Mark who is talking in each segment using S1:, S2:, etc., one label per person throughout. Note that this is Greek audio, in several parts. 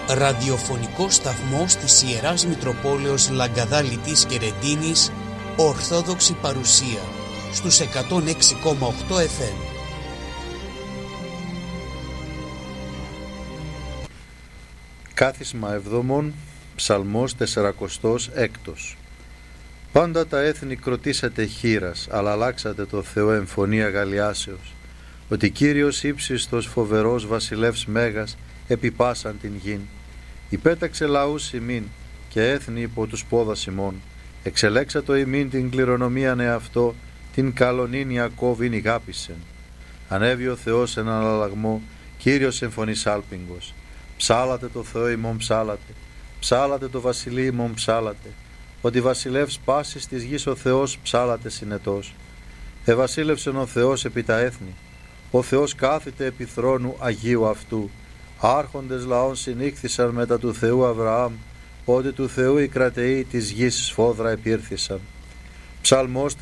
S1: ραδιοφωνικό σταθμός της Ιεράς Μητροπόλεως Λαγκαδάλητης και Ρεντίνης, Ορθόδοξη παρουσία, στους 106,8 FM.
S2: Κάθισμα εβδομών, Ψαλμός 46. Πάντα τα έθνη κροτήσατε χήρας, αλλά αλλάξατε το Θεό εμφωνία γαλλιάσεως, ότι Κύριος ύψιστος φοβερός βασιλεύς μέγας επιπάσαν την γην. Υπέταξε λαούς ημίν και έθνη υπό τους πόδας ημών. Εξελέξατο ημίν την κληρονομίαν εαυτό, την καλονήν Ιακώβην ηγάπησεν. Ανέβη ο Θεός εν αναλλαγμό, Κύριος εμφωνής άλπιγγος. Ψάλατε το Θεό ημών ψάλατε, ψάλατε το βασιλεί ημών ψάλατε, ότι βασιλεύς πάσης της γης ο Θεός ψάλατε συνετός. Ευασίλευσεν ο Θεός επί τα έθνη, ο Θεός κάθεται επί θρόνου Αγίου αυτού. Άρχοντες λαών συνήχθησαν μετά του Θεού Αβραάμ, ότι του Θεού οι κρατεοί της γης σφόδρα επήρθησαν. Ψαλμός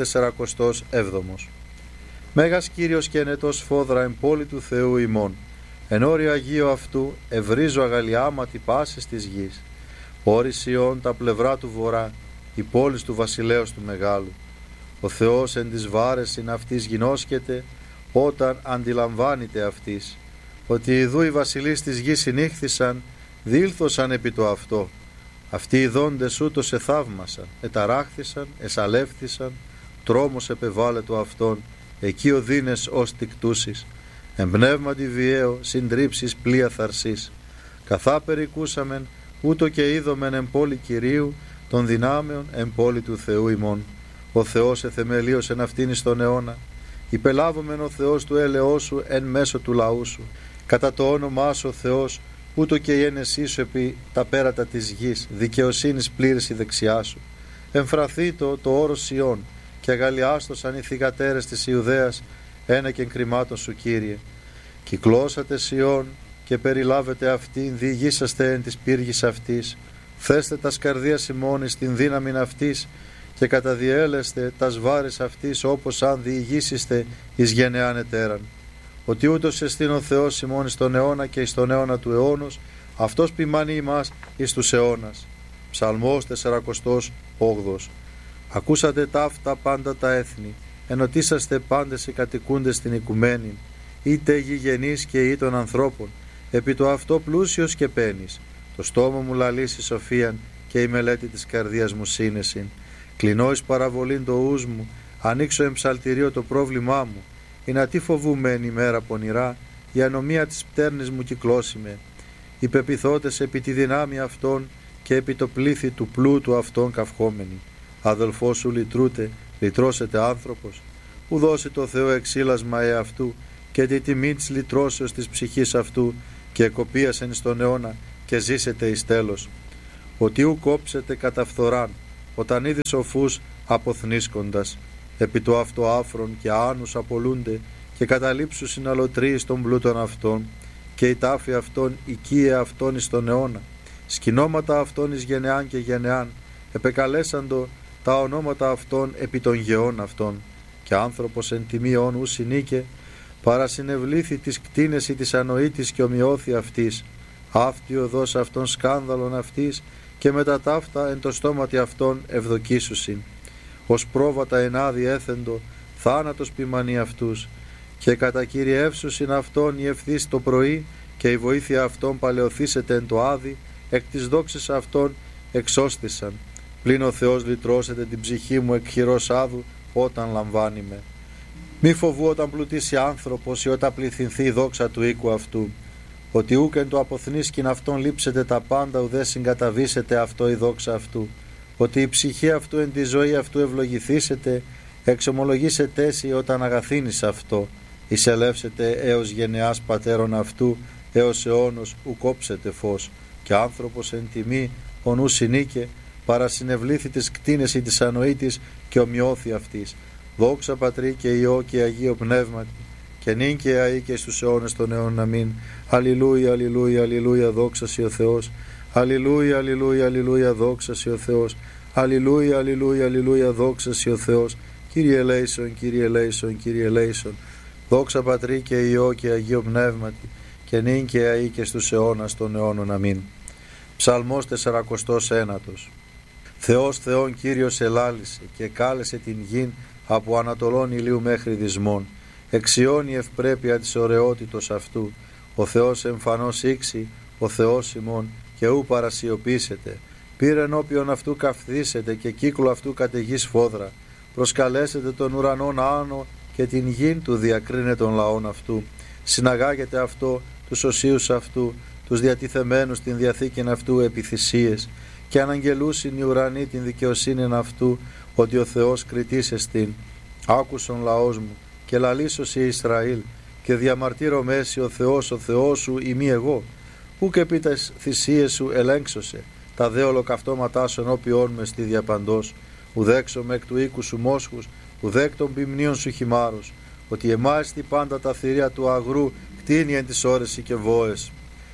S2: 47. Μέγας Κύριος και ενετός σφόδρα εν πόλη του Θεού ημών, εν όρη Αγίου αυτού ευρίζω αγαλιάματι πάσης της γης. Όρης Ιών τα πλευρά του βορρά, η πόλης του βασιλέως του μεγάλου. Ο Θεός εν της βάρεσιν αυτής γινώσκεται, όταν αντιλαμβάνεται αυτής, ότι ιδού οι βασιλείς της γης συνήχθησαν, δήλθωσαν επί το αυτό. Αυτοί οι δόντες ούτως εθαύμασαν, εταράχθησαν, εσαλεύθησαν, τρόμος επεβάλλε το αυτόν, εκεί ο δίνες ως τικτούσεις. Εμπνεύματι βιαίο, συντρίψεις πλοία θαρσής. Καθά περικούσαμεν, ούτω και είδομεν εν πόλη Κυρίου, των δυνάμεων εν πόλη του Θεού ημών. Ο Θεός εθεμελίωσεν αυτήν εις τον αιώνα. Υπελάβομεν ο Θεός του έλεός σου εν μέσω του λαού σου. Κατά το όνομά σου ο Θεός, ούτω και η ένεσή σου επί τα πέρατα της γης, δικαιοσύνης πλήρης η δεξιά σου. Εμφραθεί το όρος Σιών, και αγαλιάστοσαν οι θυγατέρες της Ιουδαίας, ένεκεν κρυμάτων σου Κύριε. Κυκλώσατε Σιών και περιλάβετε αυτήν, διηγήσαστε εν της πύργης αυτής. Θέστε τας καρδίας ημών εις την δύναμην αυτής, και καταδιέλεστε τας βάρης αυτής, όπως αν διηγήσιστε εις γενεάν ετέραν. Ότι ούτως εστίν ο Θεός ημών εις τον αιώνα και εις τον αιώνα του αιώνος, αυτός ποιμάνει ημάς εις τους αιώνας. Ψαλμός 48. Ακούσατε ταύτα πάντα τα έθνη, ενωτήσαστε πάντες οι κατοικούντες στην οικουμένη, είτε γηγενείς και ή των ανθρώπων, επί το αυτό πλούσιος και πένης. Το στόμα μου λαλήσει σοφίαν και η μελέτη της καρδίας μου σύνεσιν. Κλεινώ εις παραβολήν το ους μου, ανοίξω εμψαλτηρίο το πρόβλημά μου. Η να τι φοβούμαι εν ημέρα πονηρά, η ανομία της πτέρνης μου κυκλώσιμε. Οι πεπιθώτες επί τη δυνάμει αυτών και επί το πλήθη του πλούτου αυτών καυχόμενοι. Αδελφός σου λυτρούτε, λυτρώσετε άνθρωπος. Ου δώσει το Θεό εξήλασμα εαυτού και τη τιμή της λυτρώσεως της ψυχής αυτού, και εκοπίασεν στον αιώνα και ζήσετε εις τέλος. Ότι ου κόψετε κατά φθοράν, όταν είδη σοφούς αποθνίσκοντας. Επί το αυτό άφρον και άνους απολούνται, και καταλήψου συναλωτρείς των πλούτων αυτών, και η τάφη αυτών οικία αυτών εις τον αιώνα. Σκηνώματα αυτών εις γενεάν και γενεάν, επεκαλέσαντο τα ονόματα αυτών επί των γεών αυτών. Και άνθρωπος εν τιμίων ου συνήκε, παρασυνευλήθη της κτίνεση της ανοήτης και ομοιώθη αυτής. Αυτή οδός αυτών σκάνδαλον αυτής, και μετά ταύτα εν το στόματι αυτών ευδοκίσουσιν. Ως πρόβατα ενάδει έθεντο, θάνατος ποιμανεί αυτούς, και κατακυριεύσουσιν αυτών η ευθύς το πρωί, και η βοήθεια αυτών παλαιοθήσεται εν το άδει, εκ της δόξης αυτών εξώστησαν. Πλην ο Θεός λυτρώσετε την ψυχή μου εκ χειρός άδου, όταν λαμβάνει με. Μη φοβού όταν πλουτίσει άνθρωπος ή όταν πληθυνθεί η δόξα του οίκου αυτού. Ότι ούκεν το αποθνίσκην αυτόν λείψετε τα πάντα, ουδέ συγκαταβήσετε αυτό η δόξα αυτού. Ότι η ψυχή αυτού εν τη ζωή αυτού ευλογηθήσετε, εξομολογήσετε εσύ όταν αγαθύνεις αυτό. Εισελεύσετε έως γενεάς πατέρων αυτού, έως αιώνος ου κόψετε φως. Και άνθρωπος εν τιμή ονού συνήκε, παρασυνευλήθη της κτίνεση της ανοήτης και ομοιώθη αυτής. Δόξα Πατρί και Υιό και Αγίο Πνεύματι, και νυν και αεί και στους αιώνες των αιώνων. Αμήν. Αλληλούια, αλληλούια, αλληλούια, δόξα σοι ο Θεός. Αλληλούια, αλληλούια, αλληλούια, δόξα σοι ο Θεός. Αλληλούια, αλληλούια, αλληλούια, δόξα σοι ο Θεός. Κύριε ελέησον, Κύριε ελέησον, Κύριε ελέησον. Δόξα Πατρί και Υιό και Αγίο Πνεύματι, και νυν και αεί και στους αιώνας των αιώνων. Αμήν. Ψαλμός 41. Θεός Θεόν Κύριος ελάλησε και κάλεσε την γην από ανατολών ηλίου μέχρι δυσμών. Εξιώνει ευπρέπεια της ωραιότητος αυτού. Ο Θεός εμφανώς ήξη, ο Θεός ημών, και ου παρασιωπήσετε. Πήρε ενώπιον αυτού καυθήσετε και κύκλο αυτού καταιγής φόδρα. Προσκαλέσετε τον ουρανόν άνω και την γην του διακρίνε των λαών αυτού. Συναγάγετε αυτό τους οσίους αυτού, τους διατιθεμένους την διαθήκην αυτού επί θυσίες, και αναγγελούσιν οι ουρανοί την δικαιοσύνην αυτού, ότι ο Θεός κριτής εστίν. Άκουσον λαός μου και λαλήσωσι Ισραήλ, και διαμαρτύρω μέση ο Θεός σου ημί εγώ. Ούκ επί τας θυσίες σου ελέγξωσε, τα δε ολοκαυτώματά σου ενώπιόν με στη διαπαντός. Ουδέξομαι εκ του οίκου σου μόσχους, ουδέκ των ποιμνίων σου χυμάρους, ότι εμάιστη πάντα τα θηρία του αγρού κτίνει εν τις ώρες και βόες.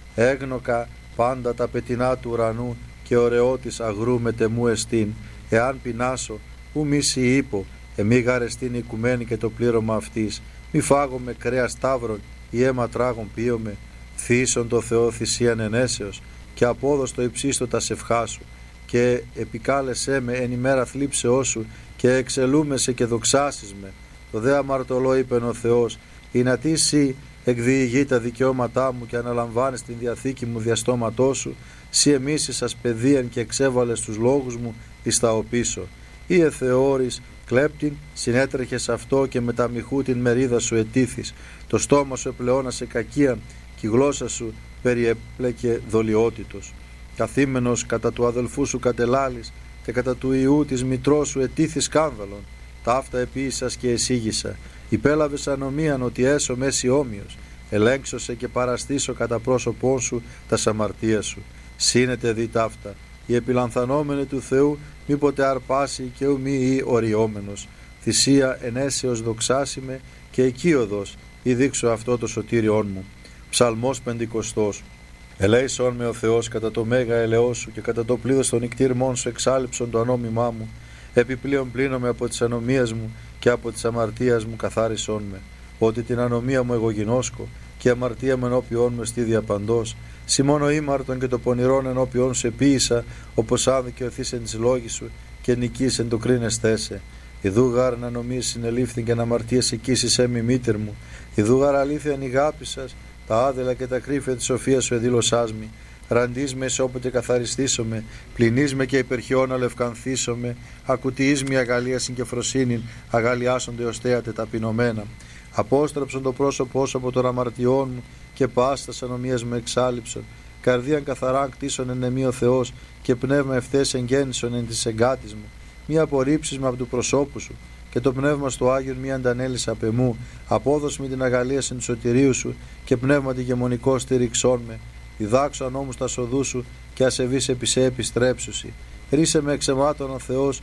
S2: Έγνοκα πάντα τα πετεινά του ουρανού, και ωραιότης αγρού μετεμού εστίν. Εάν πεινάσω, ου μίση είπω, εμεί γαρεστήν οικουμένη και το πλήρωμα αυτής. Μη φάγομαι κρέας ταύρων ή αίμα τράγων πίωμε. Θύσον το Θεό θυσίαν ενέσεως, και απόδοστο υψίστο τα σευχά σου. Και επικάλεσέ με εν ημέρα θλίψεώς σου, και εξελούμεσαι και δοξάσεις με. Το δε αμαρτωλό είπεν ο Θεός, ή να τι σύ εκδιηγεί τα δικαιώματά μου και αναλαμβάνεις την διαθήκη μου διαστόματός σου, σύ εμείς σας παιδείαν και εξέβαλες τους λόγους μου εις τα οπίσω. Ή εθεώρης κλέπτην, συνέτρεχες αυτό και με τα μοιχού την μερίδα σου ετήθης. Το στόμα σου επλεώνασε κακίαν, και η γλώσσα σου περιέπλεκε δολιότητος. Καθήμενος κατά του αδελφού σου κατελάλης, και κατά του ιού της μητρός σου ετήθη σκάνδαλον. Ταύτα επίησας και εσύγησα. Υπέλαβες ανομίαν ότι έσω μέση όμοιος. Ελέγξωσε και παραστήσω κατά πρόσωπόν σου τα αμαρτία σου. Σύνετε δι ταύτα. Η επιλανθανόμενη του Θεού μήποτε αρπάσει και ου μη ή οριόμενος. Θυσία ενέσεως δοξάσιμε και οικείοδος ή δείξω αυτό το σωτήριόν μου. Ψαλμός 50. Ελέησον με ο Θεός κατά το μέγα ελεός σου, και κατά το πλήθος των νικτήρμών σου εξάλειψον το ανώμημά μου. Επιπλέον πλύνομαι από τις ανομίες μου, και από τις αμαρτίας μου καθάρισόν με. Ότι την ανομία μου εγώ γινώσκω, και η αμαρτία μου ενώπιόν με στη διαπαντός. Σι μόνο ήμαρτον και το πονηρόν ενώπιόν σου επίησα, όπως άδικαιωθείς εν της λόγης σου, και νικείς εν το κρίνεστέσαι. Ιδού γάρ να νομίες συνελήφθην και να αμαρτίες εκείσεις έμι μήτερ μου. Ιδού γάρ αλήθεια ανηγάπησας, τα άδελα και τα κρύφια της σοφίας σου εδήλωσάς μη. Ραντείς με όποτε καθαριστήσομαι, πληνείς με και υπερχιόν αλευκανθήσομαι. Ακουτιείς με αγαλίασιν και φροσύνην, αγαλιάσονται ως θέατε ταπεινωμένα. Απόστραψον το πρόσωπό σου από των αμαρτιών μου, και πάστας ανομίας μου εξάλειψον. Καρδίαν καθαράν κτίσον εν εμεί ο Θεός, και πνεύμα ευθές εγγέννησον εν της εγκάτης μου. Μη απορρίψεις με από του προσώπου σου, και το πνεύμα στο Άγιον μη αντανέλεις απ' εμού. Απόδος με την αγαλίαση του σωτηρίου σου, και πνεύμα τη γεμονικό στήριξόν με. Διδάξω ανώμους τα σοδού σου, και ασεβείς επί σε επιστρέψουσι. Ρίσε με εξαιμάτων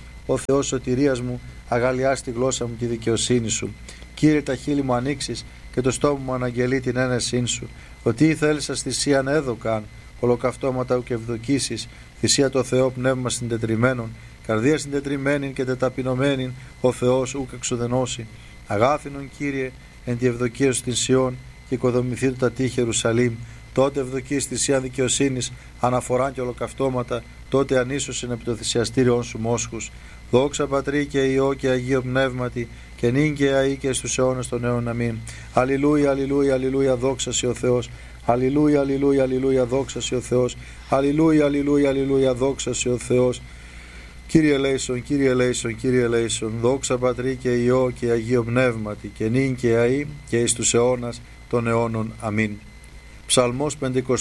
S2: ο Θεός σωτηρίας μου, αγαλιάς τη γλώσσα μου τη δικαιοσύνη σου. Κύριε, τα χείλη μου ανοίξεις, και το στόμα μου αναγγελεί την ένεσήν σου. Ότι θέλησα θυσίαν έδωκαν, ολοκαυτώματα ουκ ευδοκίσεις, θυσία το Θεό πνεύμα συντετριμένων, καρδία συντετριμένην και τεταπεινωμένην, ο Θεός ουκ εξουδενώσει. Αγάθινον Κύριε, εν τη ευδοκία σου την Σιών, και οικοδομηθεί τα τείχη Ιερουσαλήμ. Τότε ευδοκείς θυσία δικαιοσύνης, αναφοράν και ολοκαυτώματα, τότε ανίσωσιν επί το θυσιαστήριον σου μόσχους. Δόξα Πατρί και Υιό και Αγίο Πνεύματι, και νυν και αεί και στους αιώνας των αιώνων. Αμήν. Αλληλούια, αλληλούια, αλληλούια, δόξα σοι ο Θεός. Αλληλούια, αλληλούια, αλληλούια, δόξα σοι ο Θεός. Αλληλούια, αλληλούια, αλληλούια, δόξα σοι ο Θεός. Κύριε ελέησον, Κύριε ελέησον, Κύριε ελέησον. Δόξα Πατρί και Υιό και Αγίο Πνεύματι, και νυν και αεί και εις τους αιώνας των αιώνων. Αμήν. Ψαλμός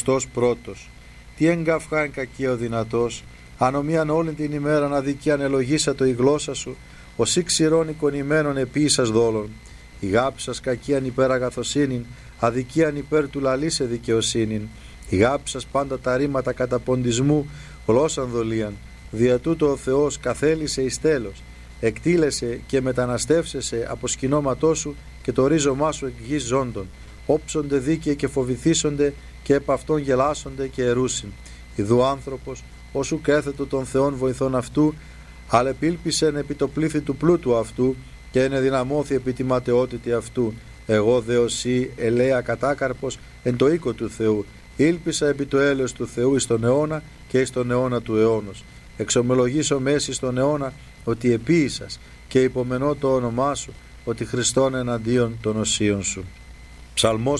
S2: 51. Τι εγκαυχά εν κακία ο δυνατός, ανομίαν όλη την ημέραν αδικίαν ελογίσατο η γλώσσα σου, ως ξηρών εικονημένων επίησας δόλων. Η γάπη σας κακίαν υπέρ αγαθοσύνην, αδικίαν υπέρ του λαλήσε δικαιοσύνην. Η γάπη σας πάντα τα ρήματα καταποντισμού, γλώσσαν δολίαν. Δια τούτο ο Θεός καθέλησε εις τέλος, εκτήλεσε και μεταναστεύσεσαι από σκηνώματό σου, και το ρίζωμά σου εκ γης ζώντων. Όψονται δίκαιοι και φοβηθήσονται, και επ' αυτόν γελάσονται και ερούσιν. Ιδού άνθρωπος, όσου κέθετο των Θεών βοηθών αυτού, αλεπίλπισεν επί το πλήθη του πλούτου αυτού, και ενεδυναμώθη επί τη ματαιότητη αυτού. Εγώ δε οσί ελέα κατάκαρπος εν το οίκο του Θεού, Ήλπισα επί το έλεος του Θεού εις τον αιώνα και εις τον αιώνα του αιώνος. Εξομολογήσω μέση στον αιώνα ότι επίησας και υπομενώ το όνομά σου, ότι Χριστόν εναντίον των οσίων σου. Ψαλμός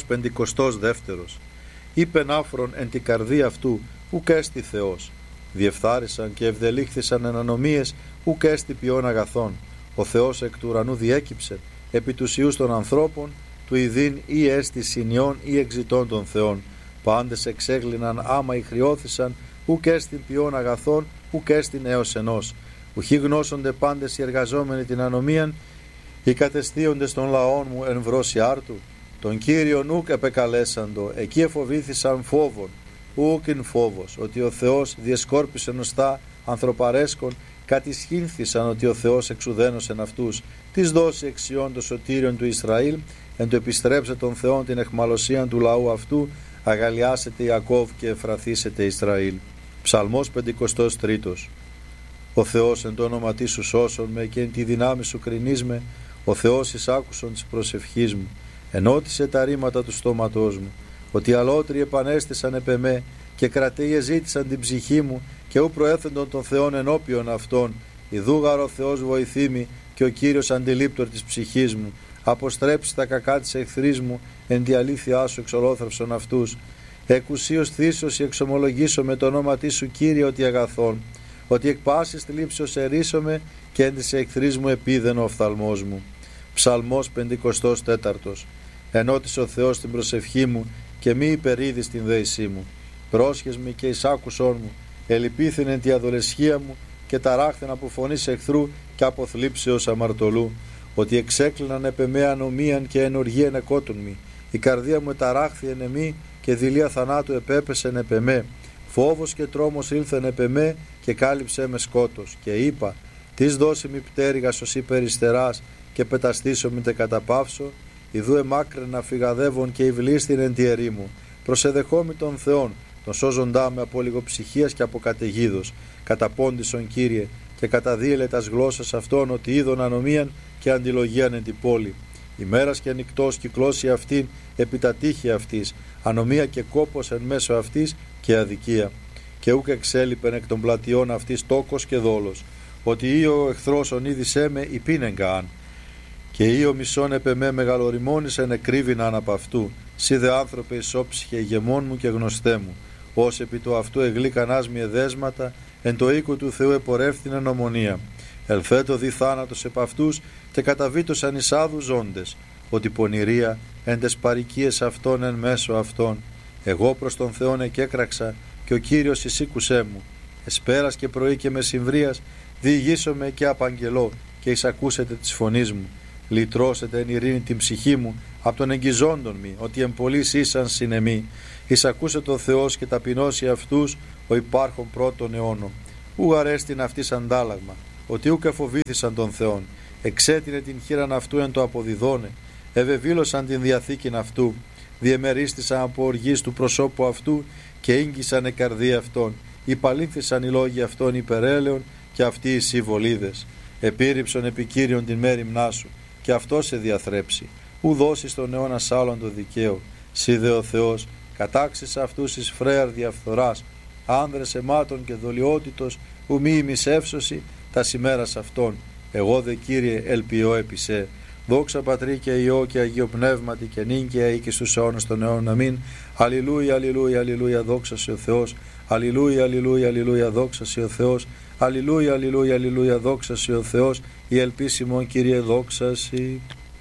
S2: 52. Είπεν άφρον εν την καρδία αυτού, ουκ έστι Θεός. Διεφθάρισαν και ευδελήχθησαν εν ανομίες, ουκ έστι ποιόν αγαθών. Ο Θεός εκ του ουρανού διέκυψε, επί τους ιούς των ανθρώπων, του ειδήν ή έστι συνιών ή εξητών των Θεών. Πάντες εξέγλυναν άμα ηχριώθησαν, ουκ έστιν ποιόν αγαθών, ουκ έστιν έως ενός. Ουχή γνώσονται πάντες οι εργαζόμενοι την ανομίαν, οι κατεστίοντες των λαών μου εν βρώσει άρτου. Τον Κύριον ουκ επεκαλέσαντο, εκεί εφοβήθησαν φόβον, ουκ ειν φόβος, ότι ο Θεός διεσκόρπισε νοστά ανθρωπαρέσκον, κατησχύνθησαν ότι ο Θεός εξουδένωσεν αυτούς. Της δώσει εξιών το σωτήριον του Ισραήλ, εν το επιστρέψε τον Θεόν την εχμαλωσίαν του λαού αυτού, αγαλιάσετε Ιακώβ και εφραθήσετε Ισραήλ. Ψαλμός 53. Ο Θεός εν το όνομα Τί σου σώσον με και εν τη δυνάμει σου κρινείς με, ο Θεός εισάκουσον της προσευχής μου, ενώτισε τα ρήματα του στόματός μου, ότι αλότριοι επανέστησαν επ' εμέ και κρατέοι εζήτησαν την ψυχή μου και ου προέθεντον των Θεών ενώπιον αυτών, ιδούγαρο ο Θεός βοηθήμη και ο Κύριος αντιλήπτορ της ψυχής μου, αποστρέψει τα κακά της εχθρής μου, εν τη αλήθειά σου εξολόθρευσον αυτούς. Εκουσίως θύσος εξομολογήσω με το όνομα Τί σου Κύριε ότι αγαθών, ότι εκ πάσης θλίψεως ερίσομαι και εν της εχθρής μου επίδεν ο οφθαλμός μου. Ψαλμός 54. Ενώτησε ο Θεός την προσευχή μου και μη υπερίδει στην δέησή μου. Πρόσχες με και εισάκουσόν μου, ελυπήθην εν τη αδολεσχία μου και ταράχθεν από φωνής εχθρού και από θλίψεως αμαρτωλού, ότι εξέκλειναν επ' εμέ ανομίαν και ενοργίαν εκότουν μη. Η καρδία μου εταράχθη εν εμή και δειλία θανάτου επέπεσεν επ' εμέ. Φόβος και τρόμος ήλθεν επ' εμέ και κάλυψε με σκότος. Και είπα, τις δώσει μη πτέρυγας ως υπεριστεράς και πεταστήσω μη τε καταπαύσω. Ιδού εμάκραινα φυγαδεύων και υβλίστην εν τη ερήμου. Προσεδεχόμη των Θεών, τον σώζοντά με από λιγοψυχίας και από καταιγίδος. Καταπόντισον Κύριε και καταδίελε τας γλώσσας αυτών ότι είδον ανομίαν και αντιλογίαν εν την πόλη. Ημέρας και νυκτός κυκλώσει αυτήν επί τα τείχη αυτής, ανομία και κόπος εν μέσω αυτής και αδικία. Και ούκ εξέλιπεν εκ των πλατιών αυτής τόκος και δόλος, ότι ή ο εχθρός ονείδησέ με υπήνεγκα αν, και ή ο μισόν επ' εμέ μεγαλοριμόνησεν εκρύβηναν απ' αυτού. Σύ δε άνθρωπε ισόψυχε ηγεμόν μου και γνωστέ μου, ως επί το αυτού εγλίκανάς μη εδέσματα, εν το οίκο του Θεού επορεύθυνεν ομονία. Ελθέτω δι θάνατος επ' αυτούς και καταβήτωσαν εισάδου ζώντες, ότι πονηρία εν τες παροικίες αυτών εν μέσω αυτών. Εγώ προς τον Θεόν εκέκραξα και ο Κύριος εισήκουσέ μου. Εσπέρας και πρωί και μεσημβρίας διηγήσομαι και απαγγελώ και εισακούσετε της φωνής μου. Λυτρώσετε εν ειρήνη την ψυχή μου από τον εγγυζόντων μη, ότι εμπολείς ήσαν συνεμή. Εισακούσε τον Θεός και ταπεινώσει αυτούς ο υπάρχον πρώτων αιώνων. Ου αρέστην αυτής αντάλλαγμα, ότι ούκ εφοβήθησαν τον Θεόν. Εξέτεινε την χείραν αυτού εν το αποδιδώνε. Ευεβήλωσαν την διαθήκην αυτού. Διεμερίστησαν από οργής του προσώπου αυτού και ήγγισαν η καρδία αυτών. Υπαλήθησαν οι λόγοι αυτών υπερέλεων και αυτοί οι συμβολίδες. Επίρρηψον επικύριον την μέριμνά σου και αυτό σε διαθρέψει. Ου δώσει στον αιώνα άλλον το δικαίο. Σύ δε ο Θεός κατάξεις αυτούς εις φρέαρ διαφθοράς, άνδρες αιμάτων και δολιότητος, ου μη ημισεύσωση τα ημέρας αυτών. Εγώ δε Κύριε ελπιώ επί σε. Δόξα Πατρί και Υιό και Αγίο Πνεύματι και νυν και αεί και στους αιώνας των αιώνων. Αμήν. Αλληλούια, αλληλούια, αλληλούια, δόξα σε ο Θεός. Αλληλούια, αλληλούια, αλληλούια, δόξα σε ο Θεός. Αλληλούια, αλληλούια, αλληλούια, δόξα σε ο Θεός. Η ελπίσιμον Κύριε δόξα σε.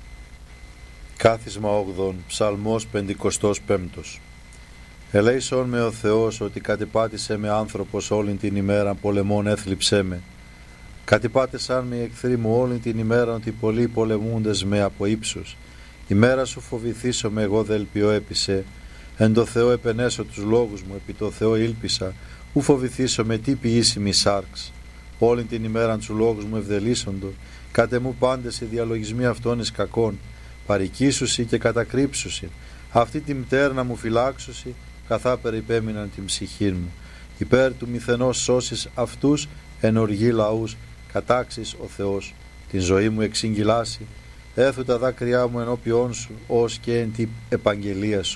S2: Κάθισμα 8, Ψαλμός 55. Ελέησον με ο Θεός ότι κατεπάτησε με άνθρωπος όλην την ημέρα, πολεμών έθλιψέ με. Κατεπάτησαν με οι εχθροί μου όλην την ημέρα, ότι πολλοί πολεμούντες με από ύψους. Ημέρα σου φοβηθήσω με, εγώ δε ελπιώ έπισε. Εν το Θεό επενέσω τους λόγους μου, επί το Θεό ήλπισα. Ου φοβηθήσω με τι ποιήσιμη σάρξ. Όλην την ημέραν του λόγους μου ευδελίσσοντο. Κάτε μου πάντες οι διαλογισμοί αυτών εις κακών. Παρικήσουσι και κατακρύψουσι. Αυτή τη μτέρνα μου φυλάξουσι, καθά περιπέμειναν την ψυχή μου. Υπέρ του μηθενός σώσεις αυτούς, εν οργή λαούς, κατάξεις ο Θεός. Την ζωή μου εξηγγυλάσει, έθου τα δάκρυά μου ενώπιόν σου, ως και εν την επαγγελία σου.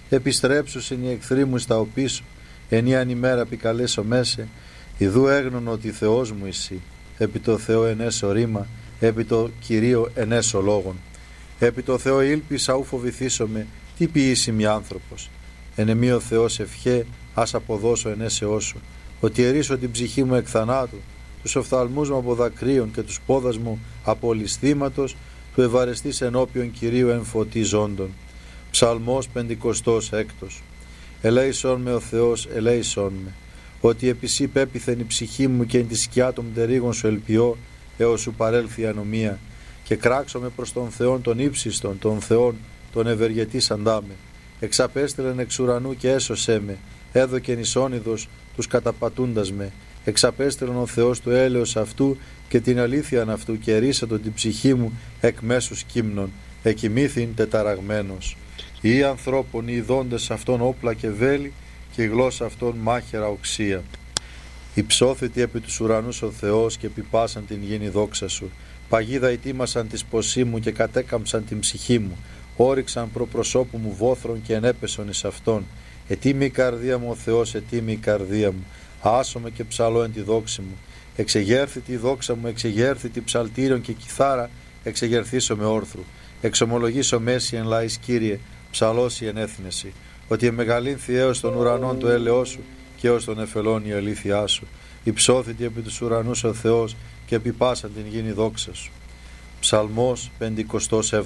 S2: επιστρέψουσιν οι εχθροί μου στα οπίσω, ενίαν ημέρα επικαλέσω μέσε, ιδού έγνων ότι Θεός μου εσύ, επί το Θεό ενέσω ρήμα, επί το Κυρίο ενέσω λόγων. Επί το Θεό ήλπισα ου φοβηθήσομαι, τι ποιήσιμη άνθρωπος. Ενεμή ο Θεός ευχέ, ας αποδώσω ενέσεώ σου, ότι ερίσω την ψυχή μου εκ θανάτου, τους οφθαλμούς μου από δακρύων και τους πόδας μου από ληστήματος, του ευαρεστής ενώπιον Κυρίου εν φωτί ζώντων. Ψαλμός 56. Ελέησον με ο Θεός, ελέησον με, ότι επισή πέπιθεν η ψυχή μου και εν τη σκιά των πτερίγων σου ελπιώ, έως σου παρέλθει η ανομία, και κράξομαι προς τον Θεόν των ύψιστον, τον Θεόν τον ευεργετής αντάμε. Εξαπέστειλεν εξ ουρανού και έσωσέ με, έδωκεν εις όνειδος τους καταπατούντας με. Εξαπέστειλεν ο Θεός του έλεος αυτού και την αλήθειαν αυτού και ερίσατον την ψυχή μου εκ μέσους κύμνων, εκοιμήθην τεταραγμένος. Οι ανθρώπων οι ειδώντες αυτών όπλα και βέλη και η γλώσσα αυτών μάχαιρα οξία. Υψώθητη επί τους ουρανούς ο Θεός και επιπάσαν την γήνη δόξα σου. Παγίδα ετοίμασαν τη σποσή μου και κατέκαμψαν την ψυχή μου. Όριξαν προπροσώπου μου βόθρων και ενέπεσον εις αυτόν. Ετοίμη η καρδία μου ο Θεός, ετοίμη η καρδία μου. Άσομαι και ψαλώ εν τη δόξη μου. Εξεγέρθητη η δόξα μου, εξεγέρθητη ψαλτήριον και κιθάρα, εξεγερθήσω με όρθρου. Εξομολογήσω μέση εν λαής Κύριε, ψαλώσει εν έθνεση. Ότι εμεγαλύνθη έως των ουρανών το έλεος σου και έως των εφελών η αλήθειά σου. Υψώθητη επί τους ουρανούς ο Θεός και επιπάσαν την γήνη δόξα σου. Ψαλμός 57.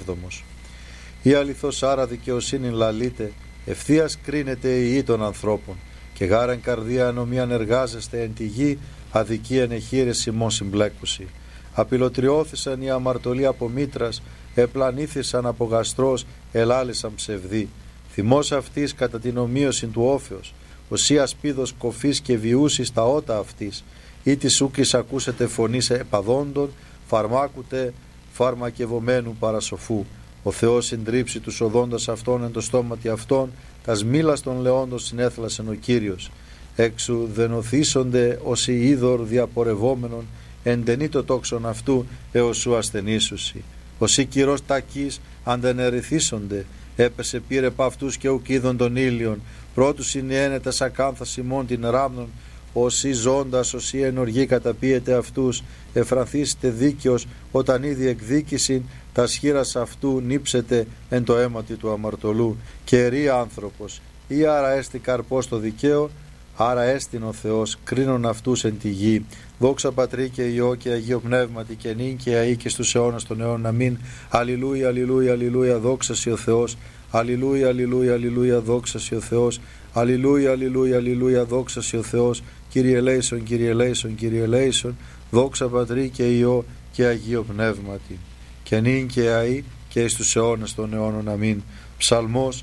S2: Η αληθώς άρα δικαιοσύνη λαλείτε, ευθείας κρίνεται η γη των ανθρώπων, και γάρεν καρδία ανομίαν εργάζεστε εν τη γη, αδικίαν εχείρες ημών συμπλέκουσι. Απειλωτριώθησαν οι αμαρτωλοί από μήτρας, επλανήθησαν από γαστρός, ελάλησαν ψευδοί. Θυμός αυτής κατά την ομοίωση του όφεως, οσία σπίδος κοφής και βιούσης τα ότα αυτής, ή της ούκης ακούσετε φωνής επαδόντων, φαρμάκουτε φαρμακευομένου παρασοφού. Ο Θεός συντρίψει τους οδόντας αυτών εν το στόματι αυτών, τας μήλας των λεόντων συνέθλασεν ο Κύριος. Έξου δενοθήσονται όσοι είδωρ διαπορευόμενον, εντενεί το τόξον αυτού έως σου ασθενήσουσι. Όσοι κυρός τακείς αντενερηθήσονται, έπεσε πήρε π' αυτούς και ουκ είδων των ήλιων, πρώτους συνιένεται σακάνθας ημών την ράμνων, όσοι ζώντας, όσοι ενοργοί καταπίεται αυτούς, εφρανθήσετε δίκαιος, όταν ήδη εκδίκησιν, τα σχήρας αυτού νύψετε εν το αίματι του αμαρτωλού, και ερεί άνθρωπος, ή άρα έστι καρπός το δικαίο, άρα έστειν ο Θεός, κρίνον αυτούς εν τη γη. Δόξα Πατρί και Υιό και Αγίο Πνεύματι και νυν και αεί και στους αιώνας των αιώνων. Αμήν. Αλληλούια, αλληλούια, αλληλούια, δόξα σοι ο Θεός. Αλληλούια, αλληλούια, αλληλούια, δόξα σοι ο Θεός. Αλληλούια, αλληλούια, αλληλούια, δόξα σοι ο Θεός. Κύριε ελέησον, Κύριε ελέησον, Κύριε ελέησον. Δόξα Πατρί και Υιό και Αγίο Πνεύματι και νυν και αεί και εις τους αιώνας των αιώνων. Αμήν. Ψαλμός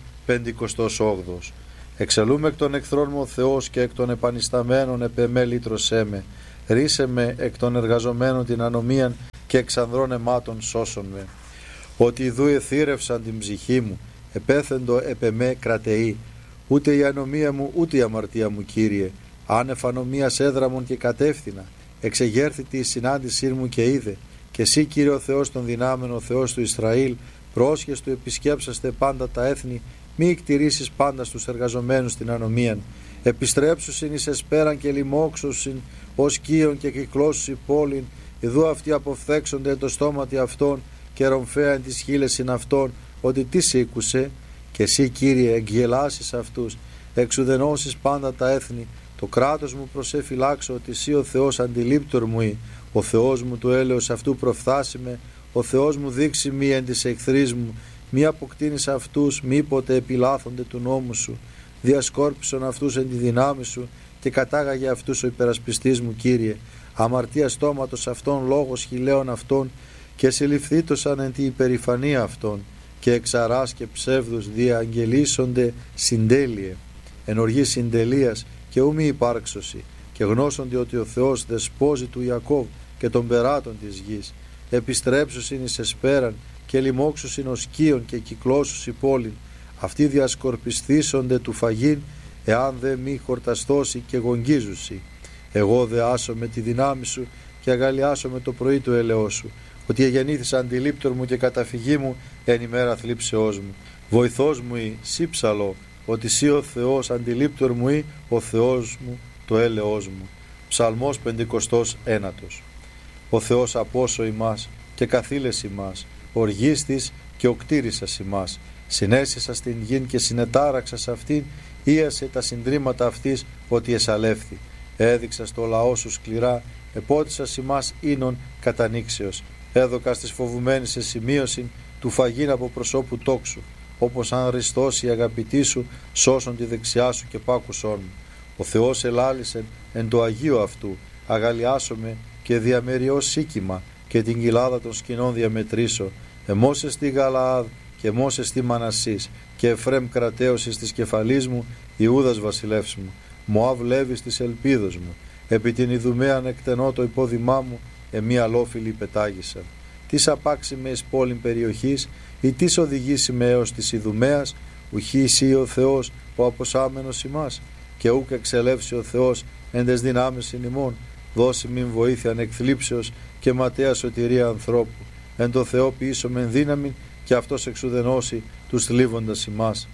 S2: 58. Εξελούμε εκ των εχθρών μου ο Θεός και εκ των επανισταμένων επεμέ λύτρωσέ με. Ρίσε με εκ των εργαζομένων την ανομίαν και εξ ανδρών αιμάτων σώσον με. Ότι ιδού εθύρευσαν την ψυχή μου, επέθεντο επεμέ κρατεή. Ούτε η ανομία μου ούτε η αμαρτία μου, Κύριε. Άνευ ανομίας έδραμον και κατεύθυνα. Εξεγέρθητη η συνάντησή μου και είδε. Και εσύ, Κύριε ο Θεός των δυνάμεων, ο Θεός του Ισραήλ, πρόσχες του επισκέψαστε πάντα τα έθνη, μη εκτηρήσεις πάντα στους εργαζομένους την ανομίαν. Επιστρέψουσιν εις εσπέραν και λοιμόξουσιν ως κύον και κυκλώσουσι πόλην, ιδού αυτοί αποφθέξονται εν το στόματι αυτών και ρομφέαν τις χείλεσιν αυτών, ότι τι σήκουσε, και εσύ, Κύριε, εκγελάσεις αυτούς, εξουδενώσεις πάντα τα έθνη. Το κράτος μου προσεφυλάξω, ότι εσύ ο Θεός αντιλήπτορ μου ή, ο Θεός μου του έλεος αυτού προφθάσει με, ο Θεός μου δείξει μη εν της εχθρής μου, μη αποκτήνεις αυτούς, μήποτε επιλάθονται του νόμου σου. Διασκόρπισον αυτούς εν τη δυνάμει σου και κατάγαγε αυτούς ο υπερασπιστής μου, Κύριε. Αμαρτία στόματος αυτών, λόγος χιλέων αυτών, και συλληφθήτωσαν εν τη υπερηφανία αυτών, και εξαράς και ψεύδους διαγγελίσονται συντέλειε. Εν οργή συντελείας και ου μη υπάρξωση, και γνώσονται ότι ο Θεός δεσπόζει του Ιακώβ και των περάτων της γης. Επιστρέψουσιν εις εσπέραν και λοιμόξουσιν ως κύον και κυκλώσουσι πόλην. Αυτοί διασκορπισθήσονται του φαγήν, εάν δε μη χορταστώσει και γογγίζουσι. Εγώ δε άσω με τη δυνάμει σου και αγαλιάσω με το πρωί του έλεος σου, ότι εγεννήθησα αντιλήπτορ μου και καταφυγή μου εν ημέρα θλίψεώς μου. Βοηθός μου ή σύψαλο, ότι σύ ο Θεός αντιλήπτορ μου ή ο Θεός μου το έλεος μου. Ψαλμός 59. Ο Θεός απόσο ημάς και καθήλες ημάς, οργίστης και οκτήρισας ημάς, συνέσισα στην γην και συνετάραξας αυτήν, ίασε τα συντρίμματα αυτής ότι εσαλεύθη. Έδειξα στο λαό σου σκληρά, επότισας ημάς ίνων κατανήξεως. Έδωκα στις φοβουμένης σε σημείωση του φαγήν από προσώπου τόξου, όπως αν ριστώσει η αγαπητή σου, σώσον τη δεξιά σου και πάκουσόν μου. Ο Θεός ελάλησεν εν το Αγίο αυτού, αγαλιάσομαι και διαμεριώς σίκημα και την κοιλάδα των σκηνών διαμετρήσω. Εμώσες τη Γαλαάδ και εμώσες τη Μανασής και Εφρέμ κρατέωσης της κεφαλής μου, Ιούδας βασιλεύς μου. Μωάβ Λέβης της ελπίδος μου, επί την Ιδουμαίαν εκτενώ το υπόδημά μου, εμεί αλόφιλοι πετάγησαν. Τις απάξει με εις πόλην περιοχής, ή τις οδηγήσει με έως της Ιδουμαίας, ουχή εσύ ο Θεός, ο αποσάμενος ημάς, και ούκ εξελεύσει ο Θεός εν τες δυνάμεις ημών, δώσει μην βοήθειαν εκθλίψεως και ματέα σωτηρία ανθρώπου. Εν το Θεό ποιήσομεν δύναμιν και αυτός εξουδενώσει τους θλίβοντας ημάς.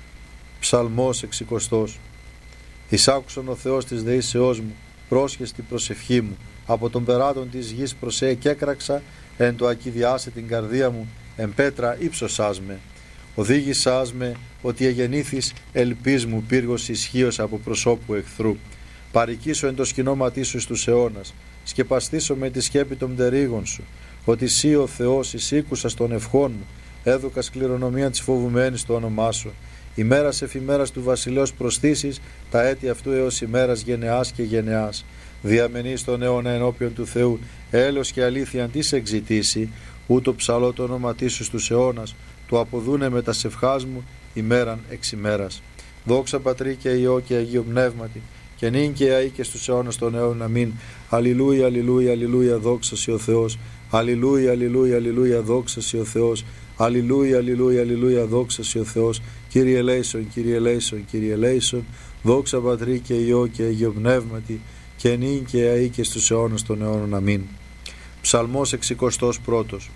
S2: Ψαλμός 60. Εισάκουσον ο Θεός της δεήσεώς μου, πρόσχες την προσευχή μου, από τον περάτων της γης προσέ και έκραξα, εν το ακιδιάσε την καρδία μου, εν πέτρα ύψωσάς με. Οδήγησάς με ότι εγεννήθης ελπίς μου πύργος ισχύος από προσώπου εχθρού. Παρικήσω εν το σκηνώματί σου στους αιώνας, σκεπαστήσω με τη σκέπη των πτερίγων σου, ότι σύ ο Θεός εισήκουσας των ευχών μου, έδωκα σκληρονομία της φοβουμένης το όνομά σου. Ημέρας εφημέρας του βασιλέως προστήσεις, τα έτη αυτού έως ημέρας γενεάς και γενεάς. Διαμενείς τον αιώνα ενώπιον του Θεού, έλεος και αλήθεια αν της εξητήσει, ούτω ψαλώ το όνοματί σου στους αιώνας, το αποδούνε με τα σευχάς μου ημέραν εξ ημέρας. Δόξα Πατρί και Υιό και Αγίο Πνεύματι, και νυν και αεί και στους αιώνας των αιώνων. Αμήν. Αλληλούια, αλληλούια, αλληλούια, δόξα σοι ο Θεός. Αλληλούια, αλληλούια, αλληλούια, δόξα σοι ο Θεός. Αλληλούια, αλληλούια, αλληλούια, δόξα σοι ο Θεός. Κύριε ελέησον, Κύριε ελέησον, Κύριε ελέησον. Δόξα Πατρί και Υιό και Αγίο Πνεύματι, και νυν και αεί και στους αιώνας των αιώνων. Αμήν. Ψαλμός 61.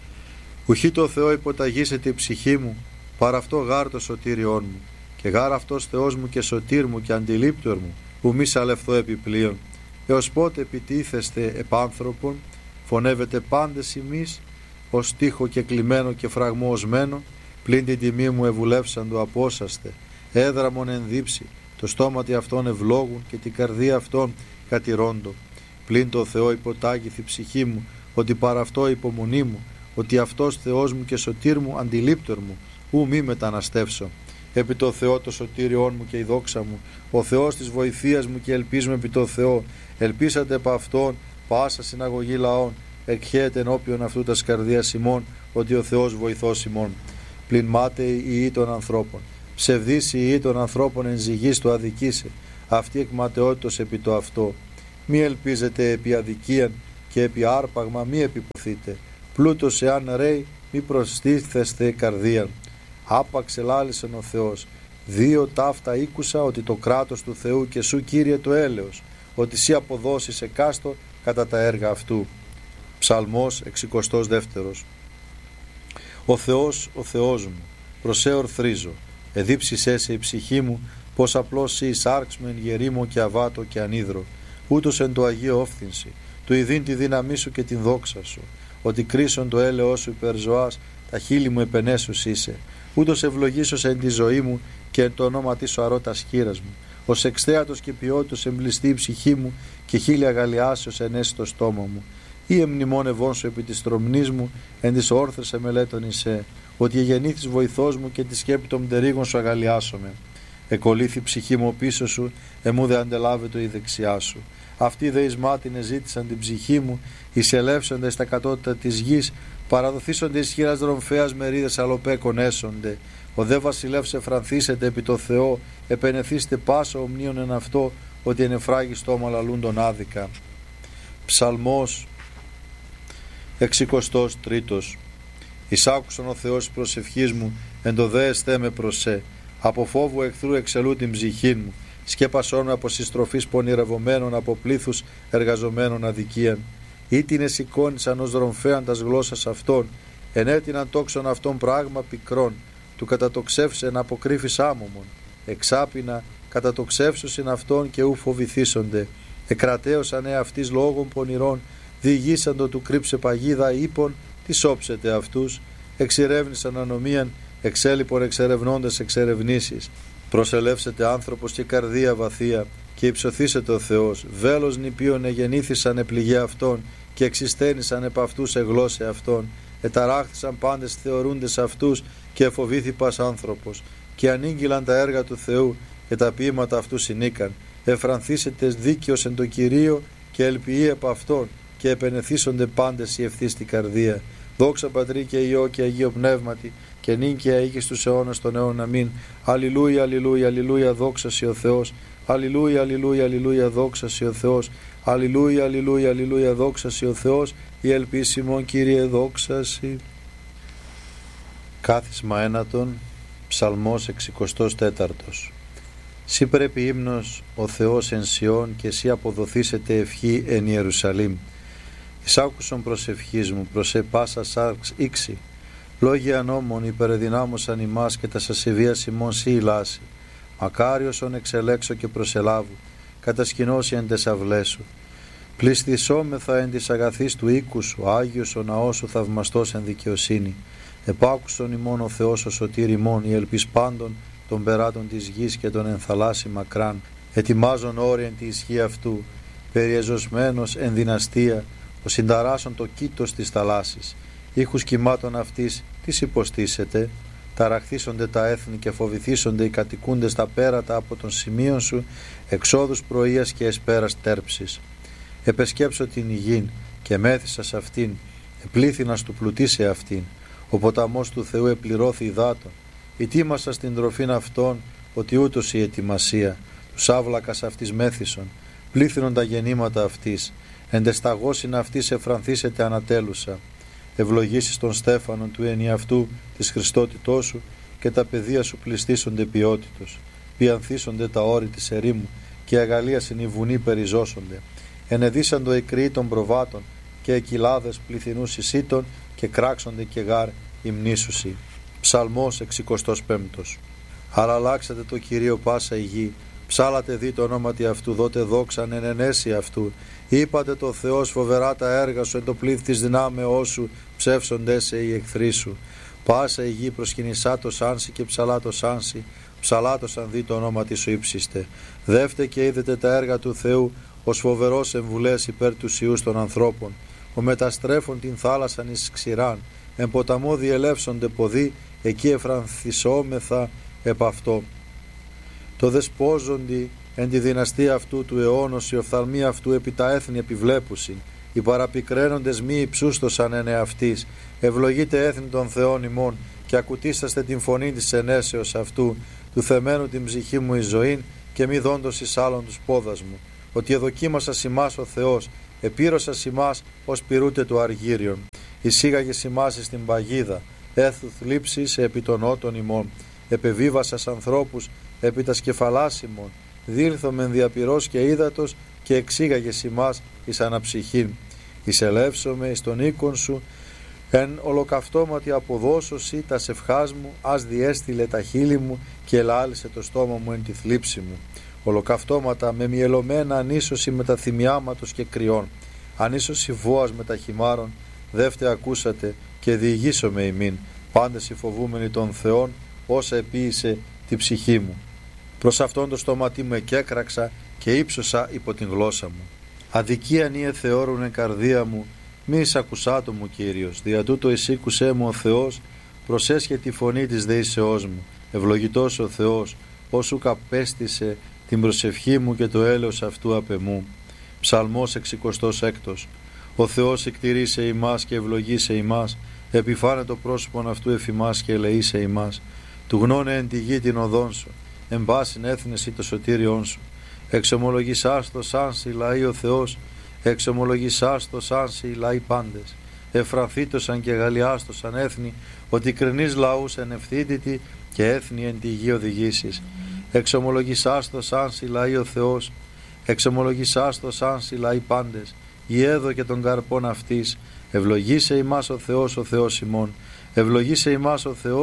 S2: Ουχή το Θεό υποταγήσεται η ψυχή μου, παρά αυτό γάρ το σωτήριόν μου, και γάρ αυτός Θεός μου και σωτήρ μου και αντιλήπτορ μου, που μη σαλευθώ επιπλέον. Έως πότε επιτίθεστε επάνθρωπον, φωνεύετε πάντες ημείς, ως τείχο και κλειμένο και φραγμό οσμένο, πλην την τιμή μου ευουλεύσαν το απόσαστε, έδραμον ενδύψει, το στόματι αυτών ευλόγουν και την καρδία αυτών κατηρώντο. Πλην το Θεό υποτάγηθη ψυχή μου, ότι παρά αυτό υπομονή μου, ότι αυτός Θεός μου και σωτήρ μου, αντιλήπτορ μου, ου μη μεταναστεύσω. Επί το Θεό το σωτήριόν μου και η δόξα μου, ο Θεός της βοηθείας μου και ελπίζουμε επί το Θεό. Ελπίσατε επ' αυτόν πάσα συναγωγή λαών, εκχέεται ενώπιον αυτού τας καρδίας ημών, ότι ο Θεός βοηθός ημών. Πλην μάταιοι οι ή των ανθρώπων, ψευδείς οι ή των ανθρώπων εν ζυγής το αδικήσε, αυτή εκ ματαιότητος επί το αυτό. Μη ελπίζετε επί αδικίαν και επί άρπαγμα μη επιποθείτε, πλούτος εάν ρέει μη προστίθεστε καρδίαν. Άπαξ ελάλησεν ο Θεός, δύο ταύτα ήκουσα, ότι το κράτος του Θεού και σου Κύριε το έλεος, ότι σύ αποδώσεις εκάστο κατά τα έργα αυτού. Ψαλμός 62. Ο Θεός μου, προσέ ορθρίζω, εδίψησέ σε η ψυχή μου, πως απλώς σύ εισάρξ με εν γερήμο και αβάτο και ανίδρο, ούτως εν το Αγίο όφθυνση, του ειδήν τη δύναμή σου και την δόξα σου, ότι κρίσον το έλεος σου υπερ ζωάς, τα χείλη μου επενέσους είσαι, ούτως ευλογήσος εν τη ζωή μου και εν το ονόματί σου αρώ τας χείρας μου, ως εξθέατος και ποιότητος εμπλιστεί η ψυχή μου και χείλη αγαλιάσεως ενέσει το στόμα μου. Ή εμνημόνευόν σου επί της τρομνής μου, εν της όρθρες εμελέτων εισέ, ότι εγεννήθης βοηθός μου και τη σκέπη των πτερίγων σου αγαλιάσομαι. Εκολύθη ψυχή μου πίσω σου, εμού δε αντελάβετο η δεξιά σου. Αυτοί δε εις μάτιν εζήτησαν την ψυχή μου, εισελεύσονται στα κατώτατα της γης, παραδοθήσονται εις χείρας δρομφέας μερίδες αλοπέκων έσονται. Ο δε βασιλεύς εφρανθήσετε επί το Θεό, επενεθήστε πάσα ομνίων εν αυτό, ότι εν εφράγει στόμα λαλούντον άδικα. Ψαλμός 63. Εισάκουσον ο Θεός προσευχής μου, εν το δε εστέ με προσέ. Από φόβου εχθρού εξελού την ψυχή μου, σκέπασόν από συστροφής πονηρευομένων, από πλήθους εργαζομένων αδικίαν. Ή την εσηκώνησαν ως δρομφέαν τας γλώσσας αυτών, ενέτειναν τόξον αυτών πράγμα πικρών, του κατατοξεύσεν αποκρύφης άμωμον, εξάπινα κατατοξεύσουσιν αυτόν και ου φοβηθήσονται, εκρατέωσαν αυτής λόγων πονηρών, διηγήσαντο του κρύψε παγίδα ύπων, τι όψετε αυτούς, εξηρεύνησαν ανομίαν, εξέλιπον εξερευνώντες εξερευνήσεις, προσελεύσετε άνθρωπος και καρδία βαθία, και υψωθήσετε ο Θεός, βέλος νηπίων εγεννήθησαν επληγέ αυτών, και εξιστένησαν επ' αυτούς εγλώσσε αυτών, εταράχθησαν πάντες θεωρούντες αυτούς, και εφοβήθη πας άνθρωπος, και ανήγγυλαν τα έργα του Θεού, και τα ποίηματα αυτού συνήκαν, εφρανθήσετε δίκαιος εν το Κυρίο, και ελπιεί επ' αυτόν, και επενεθήσονται πάντες οι ευθύς στην καρδία. Δόξα Πατρί και Υιό και Αγίο Πνεύματι, και νυν και αεί και στους αιώνας των αιώνων. Αμήν. Αλληλούια, αλληλούια, αλληλούια, δόξα σοι ο Θεός. Αλληλούια, αλληλούια, αλληλούια, δόξα σοι ο Θεός. Αλληλούια, αλληλούια, αλληλούια, δόξα σοι ο Θεός. Η ελπίσιμον Κύριε, δόξα σοι. Κάθισμα ένατον, Ψαλμός 64. Σύ πρέπει ύμνος ο Θεός εν Σιών, και σύ αποδοθήσετε ευχή εν Ιερουσαλήμ. Εις άκουσον προσευχής μου, προσέ πάσα σάρξ ήξη. Λόγια νόμων υπερεδυνάμωσαν ημάς, και τα σασεβίας ημών σύ ηλάσει. Μακάριος ον εξελέξω και προσελάβου, κατασκηνώσει εν τες αυλές σου. Πληστησόμεθα εν της αγαθής του οίκου σου, Άγιος ο ναός σου θαυμαστός εν δικαιοσύνη. Επάκουσον ημών ο Θεός ο σωτήρ ημών, η ελπίς πάντων των περάτων της γης και των ενθαλάσσι μακράν. Ετοιμάζον όρι εν τη ισχύ αυτού, περιεζωσμένος εν δυναστεία, ο συνταράσσον το κήτος της θαλάσσης. Ήχους κυμάτων αυτής τις υποστήσετε, ταραχθήσονται τα έθνη και φοβηθήσονται οι κατοικούντες τα πέρατα από των σημείων σου, εξόδους πρωίας και εσπέρας τέρψης. Επεσκέψω την υγιήν και μέθησα σ' αυτήν, επλήθυνας του πλουτίσε αυτήν. Ο ποταμός του Θεού επληρώθη υδάτων. Ετοίμασα στην τροφήν αυτών, ότι ούτως η ετοιμασία, τους άβλακας αυτής μέθησον, πλήθυνον τα γεννήματα αυτής, εντεσταγώσιν αυτής εφρανθήσετε ανατέλουσα. Ευλογήσεις των στέφανων του ενιαυτού της Χριστότητός σου, και τα παιδεία σου πληστήσονται ποιότητος. Πιανθήσονται τα όρη της ερήμου, και αγαλίασιν οι βουνοί περιζώσονται. Ενεδίσαντο οι κρύοι των προβάτων, και εκυλάδες πληθυνούς εισήτων, και κράξονται και γάρ υμνήσουσι. Ψαλμός 65. Αλλάξατε το Κυρίο πάσα η γη, ψάλατε δι το ονόματι αυτού, δότε δόξαν εν ενέση αυτού. Είπατε το Θεός φοβερά τα έργα σου, εν το πλήθ της δυνάμεώς σου, ψεύσονται σε οι εχθροί σου. Πάσα η γη προσκυνησά το σάνσι και ψαλά το σάνσι, ψαλάτωσαν δι το ονόματι σου ύψιστε. Δεύτε και είδετε τα έργα του Θεού, ως φοβερός εμβουλές υπέρ του ιούς των ανθρώπων. Ο μεταστρέφων την θάλασσαν εις ξηράν, εν ποταμό διελεύσονται ποδοί, εκεί εφρανθισόμεθα επ' αυτό. Το δεσπόζοντι εν τη δυναστεία αυτού του αιώνος, οι οφθαλμοί αυτού επί τα έθνη επιβλέπουσιν, οι παραπικραίνοντες μη υψούστοσαν εν εαυτής. Ευλογείτε έθνη των Θεών ημών, και ακουτίσταστε την φωνή της ενέσεως αυτού, του θεμένου την ψυχή μου εις ζωήν, και μη δόντος εις άλλον τους πόδας μου. Ότι εδοκίμασας ημάς ο Θεός, επήρωσας ημάς ως πυρούτε του αργύριον. Εισήγαγες ημάς στην παγίδα, έθου θλίψης επί των ότων ημών. Επεβίβασας ανθρώπους επί τα σκεφαλάς ημών. Δήλθομεν διαπυρός και ύδατος, και εξήγαγες ημάς εις αναψυχήν. Εισελεύσομαι εις τον οίκον σου, εν ολοκαυτώματι αποδώσωσι τα σευχάς μου, ας διέστειλε τα χείλη μου, και ελάλησε το στόμα μου εν τη θλίψη μου. Ολοκαυτώματα με μυελωμένα ανίσωση με τα θυμιάματος και κρυών, ανίσωση βόας με τα χυμάρων, δεύτε ακούσατε και διηγήσομαι ημίν, πάντες οι φοβούμενοι των Θεών, όσα επίησε τη ψυχή μου. Προς αυτόν το στόματί μου εκέκραξα και ύψωσα υπό την γλώσσα μου. Αδικίαν ή εθεώρουν εν καρδία μου, μη εισακουσάτο μου Κύριος, δια τούτο εισήκουσέ μου ο Θεός, προσέσχε τη φωνή της δεήσεώς μου. Ευλογητός ο Θεός, όσου καπέστησε την προσευχή μου και το έλεος αυτού απ' εμού. Ψαλμός 66. Ο Θεός εκτηρήσε ημάς και ευλογήσε ημάς, επιφάνε το πρόσωπον αυτού εφημάς και ελεήσε ημάς. Του γνώνε εν τη γη την οδόν σου, εν πάσιν έθνεση το σωτήριόν σου. Εξομολογησάς το σάνσι λαοί ο Θεός, εξομολογησάς το σάνσι λαοί πάντες. Εφρανθήτωσαν και γαλλιάστοσαν έθνη, ότι κρινείς λαούς εν ευθύτητη και έθνη εν τη γη οδηγήσεις. Εξομολογησάς το σάνσι λαοί ο Θεός, εξομολογησάς το σάνσι λαοί πάντες. Ιέδω και των καρπών αυτής, ευλογήσε ημάς ο Θεός ημών, ευλογήσε ημάς ο Θεός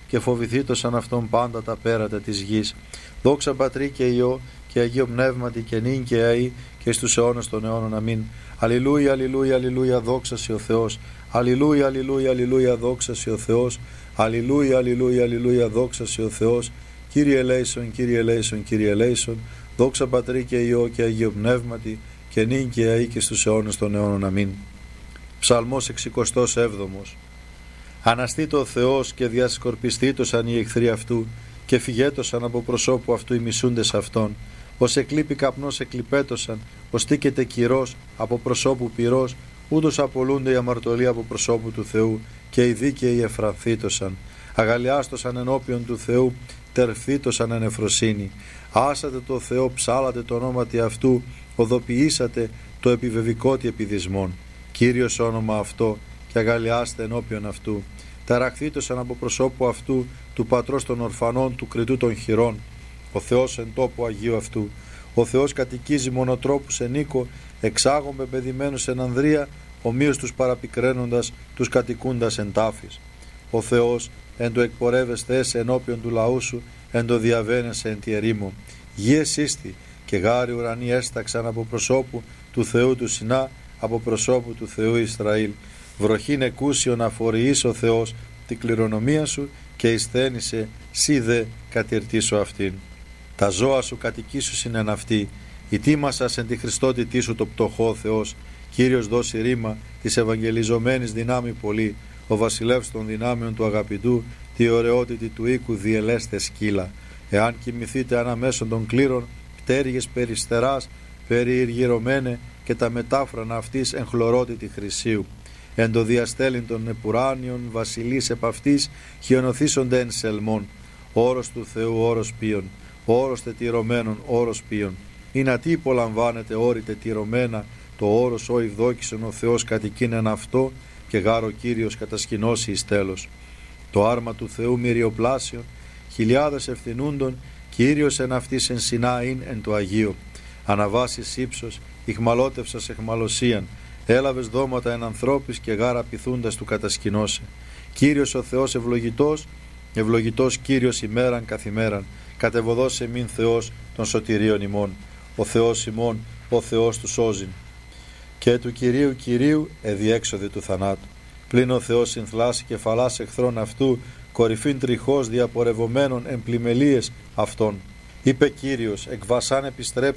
S2: και φοβηθήτωσαν αυτόν πάντα τα πέρατα της γης. Δόξα Πατρί και Υιό και Αγίο Πνεύματι και νυν και αεί και στους αιώνας των αιώνων. Αμήν. Αλληλούια, αλληλούια, αλληλούια, δόξα σοι ο Θεός. Αλληλούια, αλληλούια, αλληλούια, δόξα σοι ο Θεός. Αλληλούια, αλληλούια, αλληλούια, δόξα σοι ο Θεός. Κύριε ελέησον, Κύριε ελέησον, Κύριε ελέησον. Δόξα Πατρί και Υιό και Αγίο Πνεύματι και νυν και αεί και στους αιώνας των αιώνων. Αμήν. Ψαλμός 67. Αναστήτω ο Θεός και διασκορπιστήτωσαν οι εχθροί αυτού και φυγέτωσαν από προσώπου αυτού οι μισούντες αυτών. Ως εκλείπει καπνός εκλειπέτωσαν, ως τίκεται κυρός από προσώπου πυρός, ούτως απολούνται οι αμαρτωλοί από προσώπου του Θεού και οι δίκαιοι εφρανθήτωσαν. Αγαλιάστωσαν ενώπιον του Θεού, τερφθήτωσαν εν ευφροσύνη. Άσατε το Θεό, ψάλατε το ονόματι αυτού, οδοποιήσατε το επιβεβικότι επιδισμόν. Κύριος όνομα αυτό και αγαλιάστε ενώπιον αυτού. Ταραχθήτωσαν από προσώπου αυτού, του πατρός των ορφανών, του κριτού των χειρών. Ο Θεός εν τόπο Αγίου αυτού. Ο Θεός κατοικίζει μονοτρόπους εν οίκο, εξάγων πεπαιδημένους εν ανδρεία, ομοίως τους παραπικραίνοντας, τους κατοικούντας εν τάφης. Ο Θεός εν το εκπορεύεστε έσαι ενώπιον του λαού σου, εν το διαβαίνεσαι εν τη ερήμο. Γη εσύστη και γάρι ουρανοί έσταξαν από προσώπου του Θεού του Σινά, από προσώπου του Θεού Ισραήλ. Βροχήν εκούσιον αφοριείς ο Θεός την κληρονομία σου και εισθένησε σύ δε κατηρτήσω αυτήν. Τα ζώα σου κατοικήσου είναι αυτή, ητήμασας εν τη Χριστότητή σου το πτωχό Θεός. Κύριος δώσει ρήμα της ευαγγελιζομένης δυνάμει πολύ, ο βασιλεύς των δυνάμεων του αγαπητού, τη ωραιότητη του οίκου διελέστε σκύλα. Εάν κοιμηθείτε αναμέσων των κλήρων, πτέρυγες περιστεράς, περιηργυρωμένε και τα μετάφρανα αυτής εν χλωρότητη χρυσίου. Εν το διαστέλιν των επουράνιων βασιλείς επ' αυτής χιονοθήσονται εν σελμών. Όρος του Θεού όρος ποιον, όρος τετυρωμένων όρος ποιον. Είναι ατί υπολαμβάνεται όρη τετυρωμένα, το όρος ο ευδόκησον ο Θεός κατοικίνεν αυτό και γάρο Κύριος κατασκηνώσει εις τέλος. Το άρμα του Θεού μυριοπλάσιον, χιλιάδες ευθυνούντων, Κύριος εν αυτής εν Σινάιν εν το Αγίο. Αναβάσεις ύψος, ηχμαλώτευσας εχμαλωσίαν, έλαβες δώματα εν ανθρώπης και γάρα πειθούντας του κατασκηνώσε. Κύριος ο Θεός ευλογητός, ευλογητός Κύριος ημέραν καθημέραν, κατεβοδός εμήν Θεός των σωτηρίων ημών. Ο Θεός ημών, ο Θεός του σώζειν. Και του Κυρίου Κυρίου εδιέξοδη του θανάτου. Πλην ο Θεός συνθλάσει κεφαλάς εχθρών αυτού, κορυφήν τριχώς διαπορευομένων εμπλημελίες αυτών. Είπε Κύριος, εκ βασάν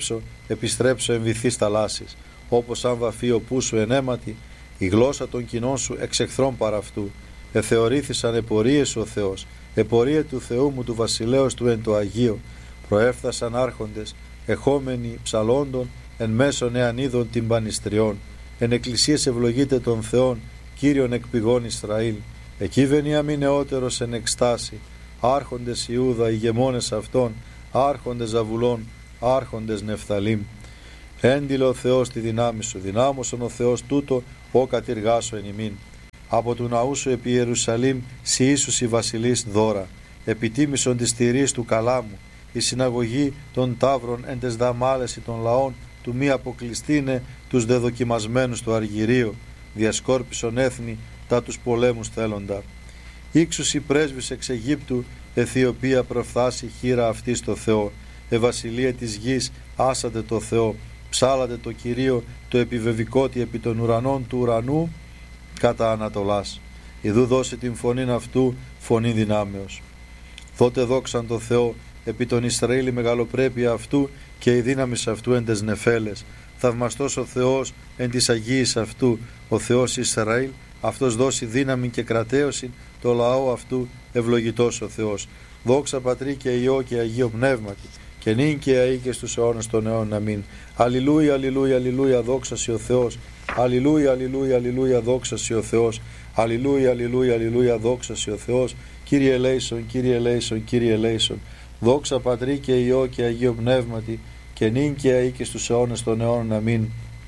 S2: επιστρέψω εν βυθείς θαλάσσης. Όπως αν βαφεί ο πού σου εν αίματι, η γλώσσα των κοινών σου εξ εχθρών παρά αυτού. Εθεωρήθησαν επορίες ο Θεός, επορία του Θεού μου του βασιλέως του εν το Αγίο. Προέφθασαν άρχοντες, εχόμενοι ψαλόντων, εν μέσων εαν είδων την πανιστριών. Εν εκκλησίες ευλογείται των Θεών, Κύριον εκ πηγών Ισραήλ. Εκεί βενιάμιν νεότερος εν εκστάση, άρχοντες Ιούδα, ηγεμόνες αυτών, άρχοντες Ζαβουλών, άρχοντες Νεφθαλήμ. Έντιλε ο Θεός τη δυνάμει σου, δυνάμωσον ο Θεός τούτο, ο κατηργάσω εν ημίν. Από του ναού σου επί Ιερουσαλήμ, σοι ίσους οι βασιλείς δώρα, επιτίμησον της τηρής του καλάμου, η συναγωγή των ταύρων εν τες δαμάλεση των λαών, του μη αποκλειστήνε τους δεδοκιμασμένους του αργυρίου, διασκόρπισον έθνη τα τους πολέμους θέλοντα. Ήξους οι πρέσβεις εξ Αιγύπτου, Αιθιοπία προφθάσει χείρα αυτή στο Θεό, βασιλεία της γης άσατε το Θεό, ψάλατε το Κυρίο, το επιβεβικότι επί των ουρανών του ουρανού κατά Ανατολάς. Ιδού δώσει την φωνήν αυτού, φωνή δυνάμεως. Δότε δόξαν το Θεό, επί τον Ισραήλ η μεγαλοπρέπεια αυτού και η δύναμη αυτού εν τες νεφέλες. Θαυμαστός ο Θεός εν της Αγίης αυτού, ο Θεός Ισραήλ, αυτός δώσει δύναμη και κρατέωση, το λαό αυτού ευλογητός ο Θεός. Δόξα Πατρί και Υιό και Αγίο Πνεύματι, και νυν και αεί και στους αιώνας των αιώνων. Αμήν. Αλληλούια, αλληλούια, αλληλούια, δόξα σοι ο Θεός. Αλληλούια, αλληλούια, αλληλούια, δόξα σοι ο Θεός. Αλληλούια, αλληλούια, αλληλούια, δόξα σοι ο Θεός. Κύριε ελέησον, Κύριε ελέησον, Κύριε ελέησον. Δόξα Πατρί και Υιό και Αγίο Πνεύματι, και νυν και αεί και στους αιώνας των αιώνων. Αμήν.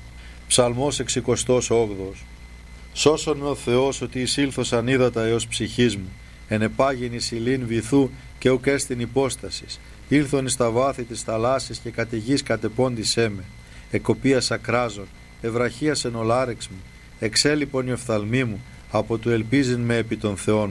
S2: Ψαλμός 68. Σώσον με ο Θεός ότι εισήλθωσαν ύδατα έως ψυχής μου, εν επάγειν εις ηλίν βυθού και ουκ έστιν υπόστασης. Ήλθον εις τα βάθη της θαλάσσης και κατ' γης κατεπώντησέ με. Εκοπίας ακράζων, ευραχίασεν ο λάρεξ μου, εξέλιπον η οφθαλμή μου, από του ελπίζειν με επί των Θεών μου.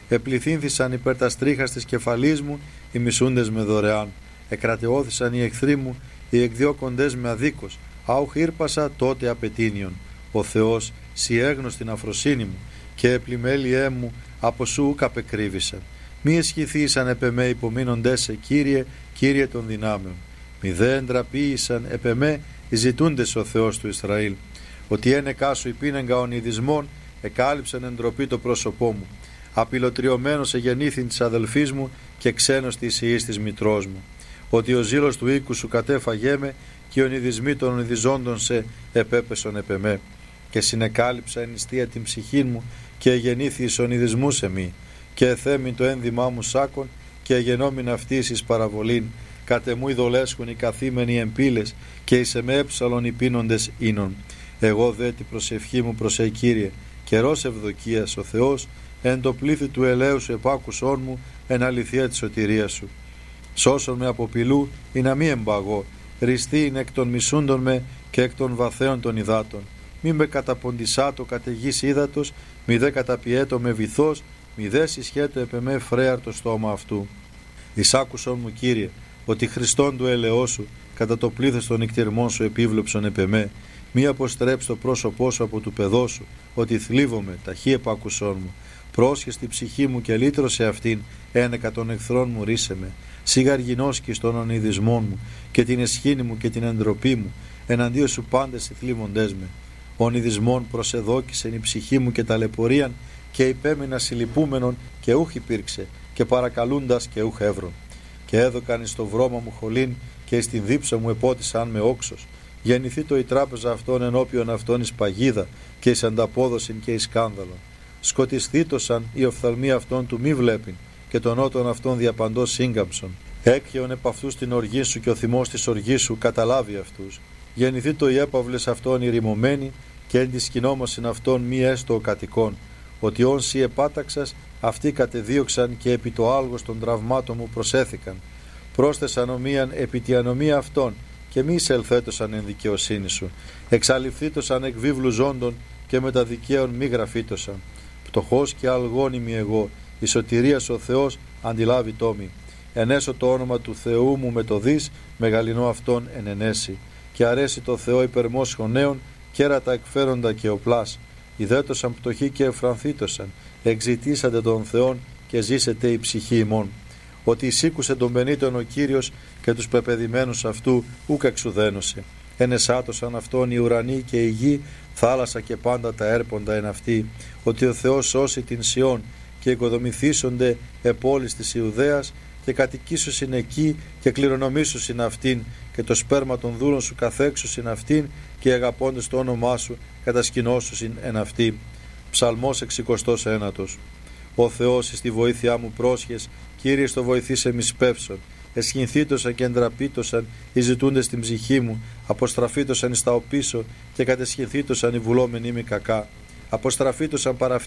S2: Επληθύνθησαν υπέρ τα στρίχας της κεφαλής μου οι μισούντες με δωρεάν. Εκρατεώθησαν οι εχθροί μου, οι εκδιώκοντες με αδίκως. Άουχ ήρπασα τότε απαιτήνιον. Ο Θεός σι έγνωστην αφροσύνη μου, και επλημέλιέ μου από σου ουκ απεκρύβησαν. Μη εσχηθήσαν επ' εμέ υπομείνοντές σε, Κύριε, Κύριε των δυνάμεων. Μη δε εντραπήησαν επ' εμέ οι ζητούντες ο Θεός του Ισραήλ. Ότι ένεκά σου υπήνεγκα ονειδισμών, εκάλυψαν εντροπή το πρόσωπό μου. Απειλωτριωμένος εγεννήθην της αδελφής μου και ξένος της ιής της μητρός μου. Ότι ο ζήλος του οίκου σου κατέφαγέ με και οι ονειδισμοί των ονειδιζόντων σε επέπεσον επ' εμέ. Και συνεκάλυψα εν νηστεία την ψυχή μου και εγεννήθη εις ονειδισμού σε μη. Και εθέμην το ένδυμά μου σάκον και εγενόμην αυτής εις παραβολήν. Κατεμού ειδολέσχουν οι καθήμενοι εμπύλες και εις εμέ έψαλον οι πίνοντες ίνων. Εγώ δε την προσευχή μου προς Κύριε, καιρός ευδοκίας ο Θεός, εν το πλήθη του ελαίου σου επάκουσόν μου, εν αληθεία της σωτηρίας σου. Σώσον με από πυλού, ή να μη εμπαγώ, ριστή είναι εκ των μισούντων με και εκ των βαθέων των υδάτων. Μη με καταποντισάτο καταιγής ύδατος, μη δε καταπιέτο με βυθός, μη δε συσχέτω επ' εμέ φρέαρ το στόμα αυτού. Εισάκουσον μου, Κύριε, ότι Χριστόν του ελαιός σου, κατά το πλήθος των νυκτυρμών σου επίβλεψον επ' εμέ. Μη αποστρέψει το πρόσωπό σου από του παιδό σου, ότι θλίβομαι, ταχύ επάκουσόν μου. Πρόσχες την ψυχή μου και λύτρωσε αυτήν, ένεκα των εχθρών μου ρίσε με. Σιγαργινώσκεις των ονειδισμών μου και την εσχήνη μου και την εντροπή μου, εναντίον σου πάντες οι θλίβοντές με. Ονειδισμών προσεδόκησεν η ψυχή μου και ταλαιπωρίαν, και υπέμεινα συλληπούμενον και ούχ υπήρξε, και παρακαλούντας και ούχ εύρων. Και έδωκαν εις το βρώμα μου χολήν, και εις την δίψα μου επότισαν με όξος. Γεννηθεί το η τράπεζα αυτών ενώπιον αυτών εις παγίδα, και εις ανταπόδοσιν και εις σκάνδαλον. Σκοτισθήτωσαν οι οφθαλμοί αυτών του μη βλέπειν, και των νότων αυτών διαπαντός σύγκαμψον. Έκχεον επ' αυτούς την οργή σου, και ο θυμός της οργής σου καταλάβει αυτούς. Γεννηθεί το οι έπαυλες αυτών ηρημωμένοι, και εν τη σκηνόμασιν αυτών μη έστω ο κατοικών. Ότι όν σοι επάταξας, αυτοί κατεδίωξαν και επί το άλγος των τραυμάτων μου προσέθηκαν. Πρόσθεσαν ομοίαν επί τη ανομία αυτών, και μη εισελθέτωσαν εν δικαιοσύνη σου. Εξαλειφθήτωσαν εκ βίβλου ζώντων, και με τα δικαίων μη γραφήτωσαν. Πτωχός και αλγόνιμη εγώ, η σωτηρία ο Θεός αντιλάβει τόμη. Ενέσω το όνομα του Θεού μου με το δις, μεγαλυνό αυτόν εν ενέσει. Και αρέσει το Θεό υπερμόσχων νέων, κέρατα εκφέροντα και οπλάς. Ιδέτωσαν πτωχοί και εφρανθήτωσαν, εξητήσατε τον Θεόν και ζήσετε η ψυχή ημών. Ότι εισήκουσε τον πενήτων ο Κύριος και τους πεπεδημένους αυτού ούκ εξουδένωσε. Ενεσάτωσαν αυτόν οι ουρανοί και η γη, θάλασσα και πάντα τα έρποντα εν αυτή. Ότι ο Θεός σώσει την Σιών και οικοδομηθήσονται επόλεις της Ιουδαίας, και κατοικήσουσιν εκεί και κληρονομήσουσιν αυτήν, και το σπέρμα των δούλων σου καθέξουσιν αυτήν, και αγαπώντες το όνομά σου κατασκηνώσουσιν εν αυτή. Ψαλμός 69. Ο Θεός εις τη βοήθειά μου πρόσχες, Κύριε στο βοηθήσε μη σπεύσον. Εσχυνθήτωσαν και εντραπήτωσαν οι ζητούντες την ψυχή μου, αποστραφήτωσαν εις τα οπίσω, και κατεσχυνθήτωσαν οι βουλόμενοι μη κακά. Αποστραφήτωσαν παρά